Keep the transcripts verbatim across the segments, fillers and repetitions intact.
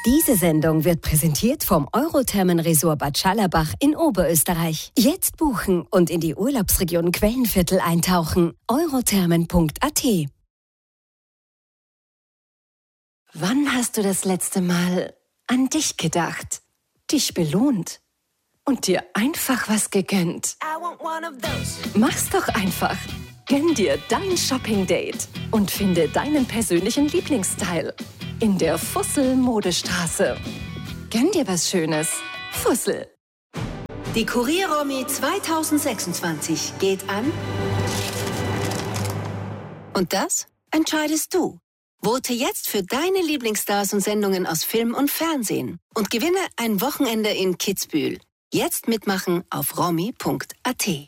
Diese Sendung wird präsentiert vom Eurothermen-Resort Bad Schallerbach in Oberösterreich. Jetzt buchen und in die Urlaubsregion Quellenviertel eintauchen. eurothermen punkt a t. Wann hast du das letzte Mal an dich gedacht, dich belohnt und dir einfach was gegönnt? Mach's doch einfach. Gönn dir dein Shopping-Date und finde deinen persönlichen Lieblingsstyle in der Fussel-Modestraße. Gönn dir was Schönes. Fussel. Die Kurier-Romy zwanzig sechsundzwanzig geht an. Und das entscheidest du. Vote jetzt für deine Lieblingsstars und Sendungen aus Film und Fernsehen und gewinne ein Wochenende in Kitzbühel. Jetzt mitmachen auf romy punkt a t.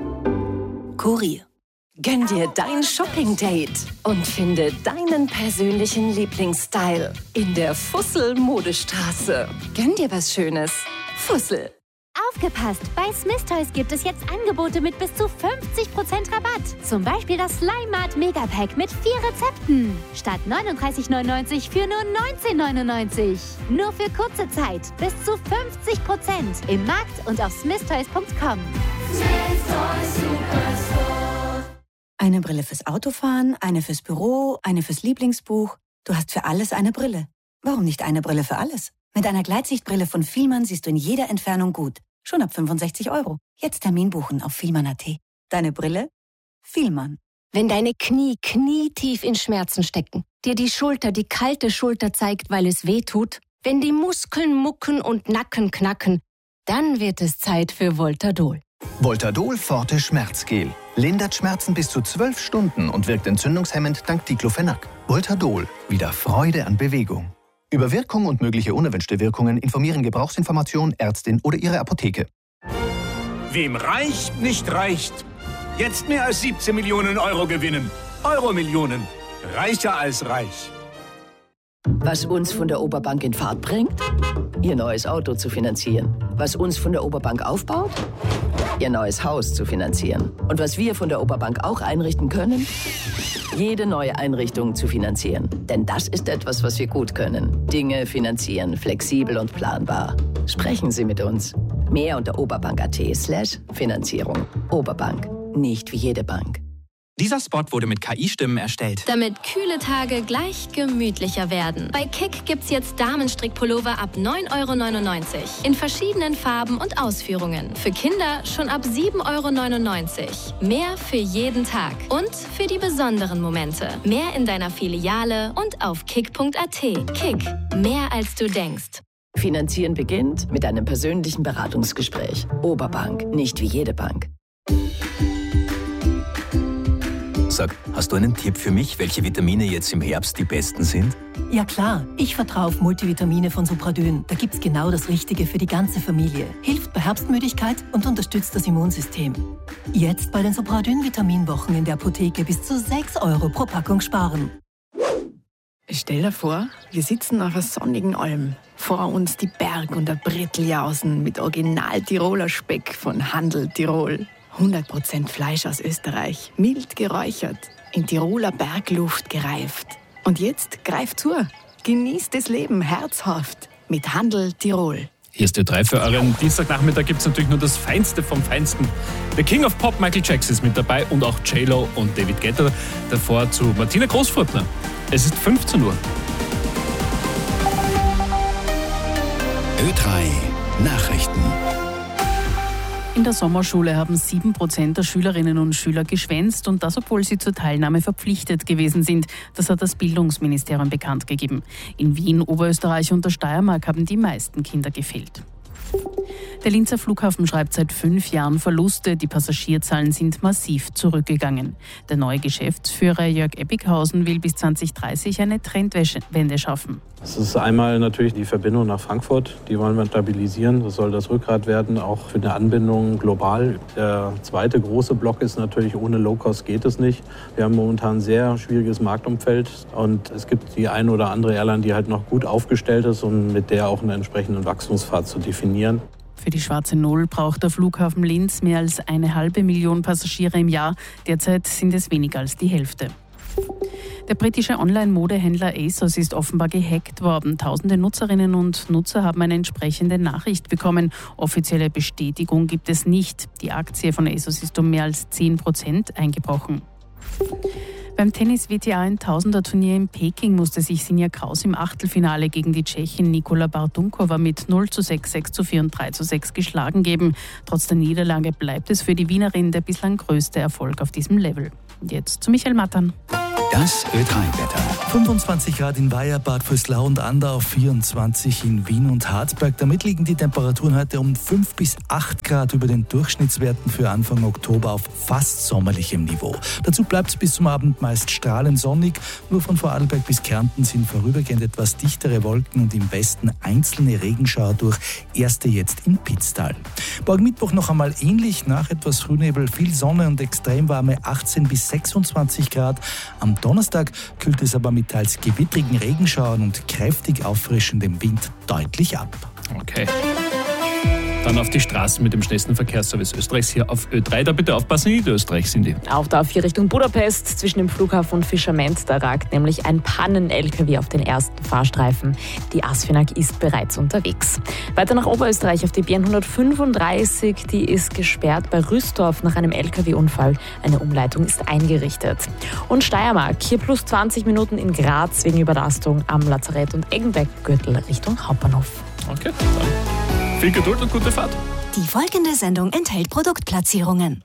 Kurier. Gönn dir dein Shopping-Date und finde deinen persönlichen Lieblingsstyle in der Fussel-Modestraße. Gönn dir was Schönes. Fussel. Aufgepasst! Bei Smith Toys gibt es jetzt Angebote mit bis zu fünfzig Prozent Rabatt. Zum Beispiel das Slime Mart Megapack mit vier Rezepten. Statt neununddreißig neunundneunzig für nur neunzehn neunundneunzig. Nur für kurze Zeit. Bis zu fünfzig Prozent im Markt und auf smith toys punkt com. Smith Toys Superstore. Eine Brille fürs Autofahren, eine fürs Büro, eine fürs Lieblingsbuch. Du hast für alles eine Brille. Warum nicht eine Brille für alles? Mit einer Gleitsichtbrille von Fielmann siehst du in jeder Entfernung gut. Schon ab fünfundsechzig Euro. Jetzt Termin buchen auf fielmann punkt a t. Deine Brille? Fielmann. Wenn deine Knie knietief in Schmerzen stecken, dir die Schulter die kalte Schulter zeigt, weil es weh tut, wenn die Muskeln mucken und Nacken knacken, dann wird es Zeit für Voltadol. Voltadol Forte Schmerzgel. Lindert Schmerzen bis zu zwölf Stunden und wirkt entzündungshemmend dank Diclofenac. Voltadol. Wieder Freude an Bewegung. Über Wirkung und mögliche unerwünschte Wirkungen informieren Gebrauchsinformation, Ärztin oder Ihre Apotheke. Wem reicht, nicht reicht. Jetzt mehr als siebzehn Millionen Euro gewinnen. Euro-Millionen. Reicher als reich. Was uns von der Oberbank in Fahrt bringt? Ihr neues Auto zu finanzieren. Was uns von der Oberbank aufbaut? Ihr neues Haus zu finanzieren. Und was wir von der Oberbank auch einrichten können? Jede neue Einrichtung zu finanzieren. Denn das ist etwas, was wir gut können. Dinge finanzieren, flexibel und planbar. Sprechen Sie mit uns. Mehr unter oberbank punkt a t slash Finanzierung. Oberbank. Nicht wie jede Bank. Dieser Spot wurde mit K I-Stimmen erstellt. Damit kühle Tage gleich gemütlicher werden. Bei Kick gibt's jetzt Damenstrickpullover ab neun Euro neunundneunzig. In verschiedenen Farben und Ausführungen. Für Kinder schon ab sieben Euro neunundneunzig. Mehr für jeden Tag. Und für die besonderen Momente. Mehr in deiner Filiale und auf kick punkt a t. Kick. Mehr als du denkst. Finanzieren beginnt mit einem persönlichen Beratungsgespräch. Oberbank. Nicht wie jede Bank. Sag, hast du einen Tipp für mich, welche Vitamine jetzt im Herbst die besten sind? Ja klar, ich vertraue auf Multivitamine von Supradyn. Da gibt's genau das Richtige für die ganze Familie. Hilft bei Herbstmüdigkeit und unterstützt das Immunsystem. Jetzt bei den Supradyn-Vitaminwochen in der Apotheke bis zu sechs Euro pro Packung sparen. Stell dir vor, wir sitzen auf einer sonnigen Alm. Vor uns die Berg- und der Bretteljausen mit Original-Tiroler Speck von Handel Tirol. hundert Prozent Fleisch aus Österreich, mild geräuchert, in Tiroler Bergluft gereift. Und jetzt greift zu, genießt das Leben herzhaft mit Handel Tirol. Hier ist Ö drei für euren Dienstagnachmittag. Gibt es natürlich nur das Feinste vom Feinsten. Der King of Pop Michael Jackson ist mit dabei und auch J-Lo und David Guetta. Davor zu Martina Großfurtner. Es ist fünfzehn Uhr. Ö drei Nachrichten. In der Sommerschule haben sieben Prozent der Schülerinnen und Schüler geschwänzt und das, obwohl sie zur Teilnahme verpflichtet gewesen sind. Das hat das Bildungsministerium bekannt gegeben. In Wien, Oberösterreich und der Steiermark haben die meisten Kinder gefehlt. Der Linzer Flughafen schreibt seit fünf Jahren Verluste. Die Passagierzahlen sind massiv zurückgegangen. Der neue Geschäftsführer Jörg Eppighausen will bis zwanzig dreißig eine Trendwende schaffen. Es ist einmal natürlich die Verbindung nach Frankfurt, die wollen wir stabilisieren. Das soll das Rückgrat werden, auch für eine Anbindung global. Der zweite große Block ist natürlich, ohne Low-Cost geht es nicht. Wir haben momentan ein sehr schwieriges Marktumfeld und es gibt die eine oder andere Airline, die halt noch gut aufgestellt ist und mit der auch einen entsprechenden Wachstumspfad zu definieren. Für die schwarze Null braucht der Flughafen Linz mehr als eine halbe Million Passagiere im Jahr. Derzeit sind es weniger als die Hälfte. Der britische Online-Modehändler ASOS ist offenbar gehackt worden. Tausende Nutzerinnen und Nutzer haben eine entsprechende Nachricht bekommen. Offizielle Bestätigung gibt es nicht. Die Aktie von ASOS ist um mehr als zehn Prozent eingebrochen. Beim Tennis-W T A tausender-Turnier in Peking musste sich Sinja Kraus im Achtelfinale gegen die Tschechin Nikola Bardunkova mit null zu sechs, sechs zu vier und drei zu sechs geschlagen geben. Trotz der Niederlage bleibt es für die Wienerin der bislang größte Erfolg auf diesem Level. Und jetzt zu Michael Mattern. Das Ö drei Wetter. fünfundzwanzig Grad in Weiher, Bad Vöslau und Andau, vierundzwanzig in Wien und Harzberg. Damit liegen die Temperaturen heute um fünf bis acht Grad über den Durchschnittswerten für Anfang Oktober auf fast sommerlichem Niveau. Dazu bleibt es bis zum Abend meist strahlend sonnig. Nur von Vorarlberg bis Kärnten sind vorübergehend etwas dichtere Wolken und im Westen einzelne Regenschauer durch, erste jetzt in Pitztal. Morgen Mittwoch noch einmal ähnlich, nach etwas Frühnebel viel Sonne und extrem warme achtzehn bis sechsundzwanzig Grad. Am Donnerstag kühlt es aber mit teils gewittrigen Regenschauern und kräftig auffrischendem Wind deutlich ab. Okay. Dann auf die Straßen mit dem schnellsten Verkehrsservice Österreichs hier auf Ö drei. Da bitte aufpassen, in Niederösterreich sind die. Auf der A vier Richtung Budapest zwischen dem Flughafen und Fischerment, da ragt nämlich ein Pannen-L K W auf den ersten Fahrstreifen. Die Asfinag ist bereits unterwegs. Weiter nach Oberösterreich auf die B N hundertfünfunddreißig, die ist gesperrt bei Rüstorf nach einem L K W-Unfall. Eine Umleitung ist eingerichtet. Und Steiermark, hier plus zwanzig Minuten in Graz wegen Überlastung am Lazarett und Eggenberg-Gürtel Richtung Hauptbahnhof. Okay, dann viel Geduld und gute Fahrt. Die folgende Sendung enthält Produktplatzierungen.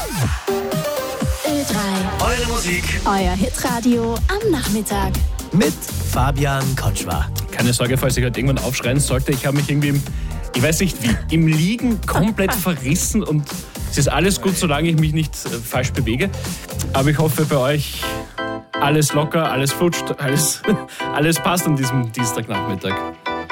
Ö drei. Eure Musik. Euer Hitradio am Nachmittag. Mit Fabian Kotschwa. Keine Sorge, falls ich heute irgendwann aufschreien sollte. Ich habe mich irgendwie, im, ich weiß nicht wie, im Liegen komplett verrissen und es ist alles gut, solange ich mich nicht äh, falsch bewege. Aber ich hoffe, bei euch alles locker, alles flutscht, alles, alles passt an diesem Dienstagnachmittag.